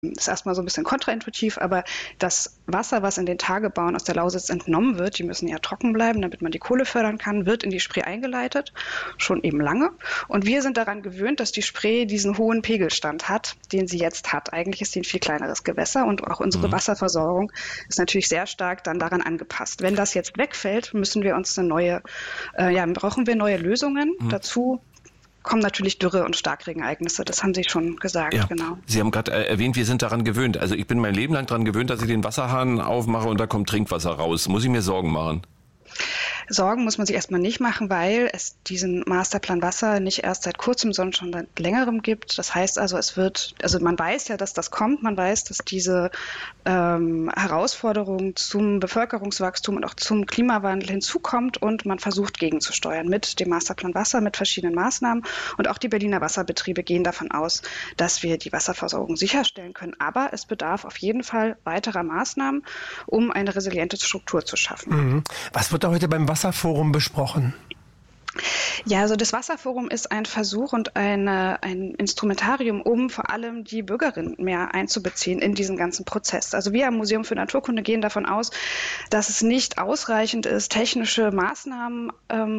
ist erstmal so ein bisschen kontraintuitiv, aber das Wasser, was in den Tagebauen aus der Lausitz entnommen wird, die müssen ja trocken bleiben, damit man die Kohle fördern kann, wird in die Spree eingeleitet, schon eben lange. Und wir sind daran gewöhnt, dass die Spree diesen hohen Pegelstand hat, den sie jetzt hat. Eigentlich ist sie ein viel kleineres Gewässer und auch unsere Wasserversorgung ist natürlich sehr stark dann daran angepasst. Wenn das jetzt wegfällt, müssen wir uns brauchen wir neue Lösungen. Dazu kommen natürlich Dürre- und Starkregenereignisse. Das haben Sie schon gesagt, ja. Genau. Sie haben gerade erwähnt, wir sind daran gewöhnt. Also ich bin mein Leben lang daran gewöhnt, dass ich den Wasserhahn aufmache und da kommt Trinkwasser raus. Muss ich mir Sorgen machen? Sorgen muss man sich erstmal nicht machen, weil es diesen Masterplan Wasser nicht erst seit kurzem, sondern schon seit längerem gibt. Das heißt also, man weiß ja, dass das kommt. Man weiß, dass diese Herausforderung zum Bevölkerungswachstum und auch zum Klimawandel hinzukommt und man versucht gegenzusteuern mit dem Masterplan Wasser, mit verschiedenen Maßnahmen. Und auch die Berliner Wasserbetriebe gehen davon aus, dass wir die Wasserversorgung sicherstellen können. Aber es bedarf auf jeden Fall weiterer Maßnahmen, um eine resiliente Struktur zu schaffen. Was wird da heute beim Wasserforum besprochen? Ja, also das Wasserforum ist ein Versuch und ein Instrumentarium, um vor allem die Bürgerinnen mehr einzubeziehen in diesen ganzen Prozess. Also wir am Museum für Naturkunde gehen davon aus, dass es nicht ausreichend ist, technische Maßnahmen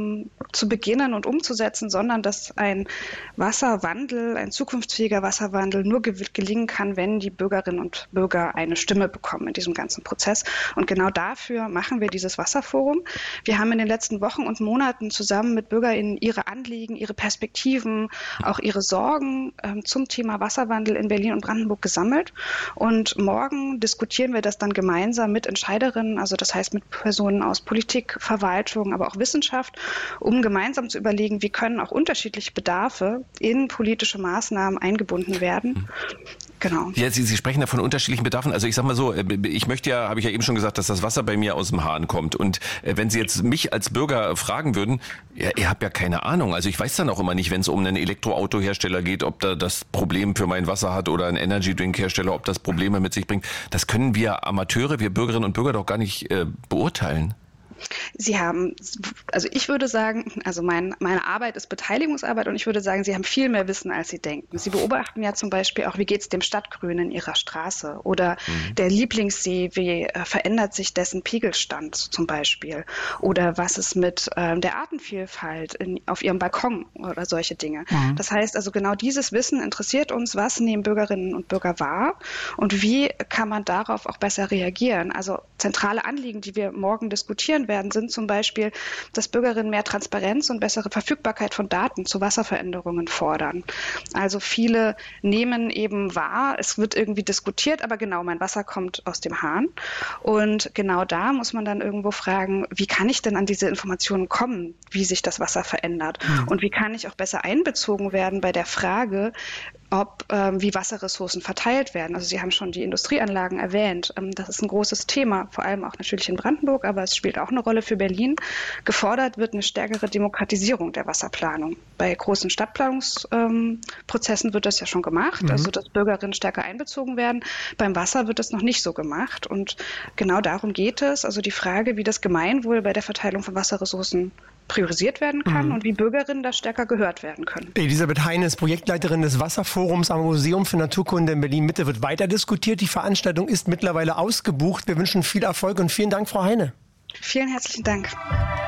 zu beginnen und umzusetzen, sondern dass ein Wasserwandel, ein zukunftsfähiger Wasserwandel nur gelingen kann, wenn die Bürgerinnen und Bürger eine Stimme bekommen in diesem ganzen Prozess. Und genau dafür machen wir dieses Wasserforum. Wir haben in den letzten Wochen und Monaten zusammen mit BürgerInnen ihre Anliegen, ihre Perspektiven, auch ihre Sorgen zum Thema Wasserwandel in Berlin und Brandenburg gesammelt. Und morgen diskutieren wir das dann gemeinsam mit Entscheiderinnen, also das heißt mit Personen aus Politik, Verwaltung, aber auch Wissenschaft, um gemeinsam zu überlegen, wie können auch unterschiedliche Bedarfe in politische Maßnahmen eingebunden werden. Genau. Ja, Sie sprechen da von unterschiedlichen Bedarfen. Also ich sag mal so, ich möchte ja, habe ich ja eben schon gesagt, dass das Wasser bei mir aus dem Hahn kommt. Und wenn Sie jetzt mich als Bürger fragen würden, ja, ihr habt ja keine Ahnung. Also ich weiß dann auch immer nicht, wenn es um einen Elektroautohersteller geht, ob da das Problem für mein Wasser hat oder ein Energy-Drink-Hersteller, ob das Probleme mit sich bringt. Das können wir Amateure, wir Bürgerinnen und Bürger doch gar nicht beurteilen. Sie haben, also ich würde sagen, also meine Arbeit ist Beteiligungsarbeit und ich würde sagen, Sie haben viel mehr Wissen, als Sie denken. Sie beobachten ja zum Beispiel auch, wie geht es dem Stadtgrün in Ihrer Straße oder der Lieblingssee, wie verändert sich dessen Pegelstand zum Beispiel oder was ist mit der Artenvielfalt auf Ihrem Balkon oder solche Dinge. Das heißt also genau dieses Wissen interessiert uns, was nehmen Bürgerinnen und Bürger wahr und wie kann man darauf auch besser reagieren. Also zentrale Anliegen, die wir morgen diskutieren werden, sind zum Beispiel, dass Bürgerinnen mehr Transparenz und bessere Verfügbarkeit von Daten zu Wasserveränderungen fordern. Also viele nehmen eben wahr, es wird irgendwie diskutiert, aber genau, mein Wasser kommt aus dem Hahn. Und genau da muss man dann irgendwo fragen, wie kann ich denn an diese Informationen kommen, wie sich das Wasser verändert? Und wie kann ich auch besser einbezogen werden bei der Frage, wie Wasserressourcen verteilt werden. Also Sie haben schon die Industrieanlagen erwähnt. Das ist ein großes Thema, vor allem auch natürlich in Brandenburg, aber es spielt auch eine Rolle für Berlin. Gefordert wird eine stärkere Demokratisierung der Wasserplanung. Bei großen Stadtplanungsprozessen wird das ja schon gemacht, also dass Bürgerinnen stärker einbezogen werden. Beim Wasser wird das noch nicht so gemacht und genau darum geht es. Also die Frage, wie das Gemeinwohl bei der Verteilung von Wasserressourcen priorisiert werden kann und wie Bürgerinnen da stärker gehört werden können. Elisabeth Heine ist Projektleiterin des Wasserforums am Museum für Naturkunde in Berlin-Mitte. Wird weiter diskutiert. Die Veranstaltung ist mittlerweile ausgebucht. Wir wünschen viel Erfolg und vielen Dank, Frau Heine. Vielen herzlichen Dank.